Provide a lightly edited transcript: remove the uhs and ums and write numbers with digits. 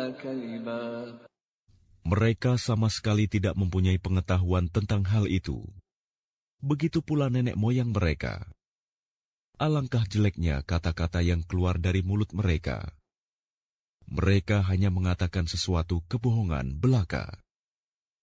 كيلا. Mereka sama sekali tidak mempunyai pengetahuan tentang hal itu. Begitu pula nenek moyang mereka. Alangkah jeleknya kata-kata yang keluar dari mulut mereka. Mereka hanya mengatakan sesuatu kebohongan belaka.